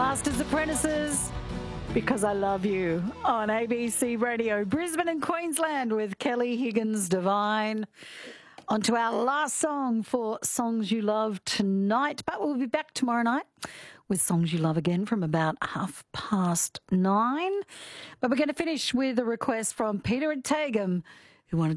Master's Apprentices, Because I Love You, on ABC Radio, Brisbane and Queensland with Kelly Higgins Divine. On to our last song for Songs You Love tonight, but we'll be back tomorrow night with Songs You Love again from about 9:30. But we're going to finish with a request from Peter and Tagum, who wanted